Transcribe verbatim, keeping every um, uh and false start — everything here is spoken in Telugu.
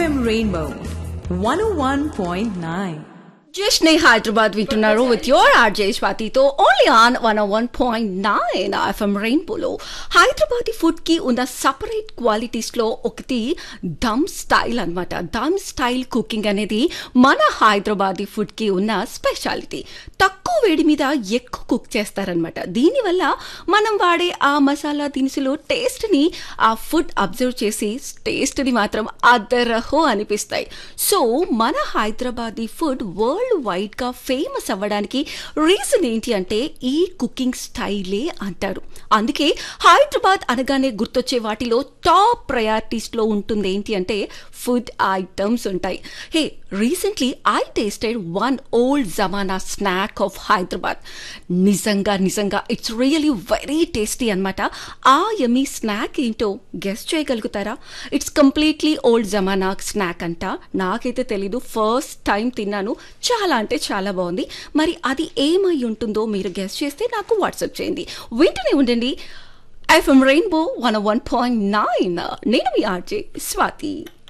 ఎఫ్ఎం రెయిన్బో వన్ ఓ వన్ పాయింట్ నైన్. జస్ట్ నే హైదరాబాద్ వింటున్నారు with your RJ స్వాతితో only on one oh one point nine FM రెయిన్బోలో. Hyderabadi food కి ఉన్న సపరేట్ క్వాలిటీస్ లో ఒకటి దమ్ స్టైల్ అనమాట. దమ్ స్టైల్ కుకింగ్ అనేది మన హైదరాబాదీ ఫుడ్ కి ఉన్న స్పెషాలిటీ. తక్కువ వేడి మీద ఎక్కువ కుక్ చేస్తారనమాట. దీనివల్ల మనం వాడే ఆ మసాలా దినుసులు టేస్ట్ ని ఆ ఫుడ్ అబ్జర్వ్ చేసి టేస్ట్ ని మాత్రం అదరహో అనిపిస్తాయి. సో మన హైదరాబాదీ ఫుడ్ వరల్డ్ వైడ్ గా ఫేమస్ అవ్వడానికి రీజన్ ఏంటి అంటే ఈ కుకింగ్ స్టైలే అంటారు. అందుకే హైదరాబాద్ అనగానే గుర్తొచ్చే వాటిలో టాప్ ప్రయారిటీస్ లో ఉంటుంది ఏంటి అంటే ఫుడ్ ఐటమ్స్ ఉంటాయి. హే, recently I tasted one old జమానా snack of Hyderabad. నిజంగా నిజంగా ఇట్స్ రియలీ వెరీ టేస్టీ అనమాట. ఆ యమ్మీ స్నాక్ ఏంటో గెస్ చేయగలుగుతారా? ఇట్స్ కంప్లీట్లీ ఓల్డ్ జమానా స్నాక్ అంట. నాకైతే తెలీదు, ఫస్ట్ టైం తిన్నాను. చాలా అంటే చాలా బాగుంది. మరి అది ఏమై ఉంటుందో మీరు గెస్ చేస్తే నాకు వాట్సాప్ చేయండి. వింటూనే ఉండండి FM rainbow one one point nine. నేను మీ ఆర్జే స్వాతి.